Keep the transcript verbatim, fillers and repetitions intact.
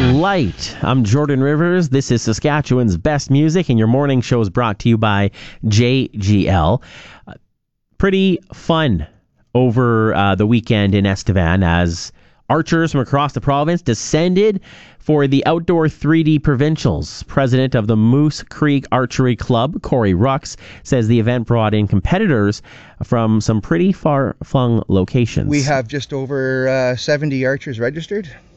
Light. I'm Jordan Rivers. This is Saskatchewan's best music, and your morning show is brought to you by J G L. Uh, pretty fun over uh, the weekend in Estevan as archers from across the province descended for the outdoor three D provincials. President of the Moose Creek Archery Club, Corey Rux, says the event brought in competitors from some pretty far-flung locations. We have just over uh, seventy archers registered.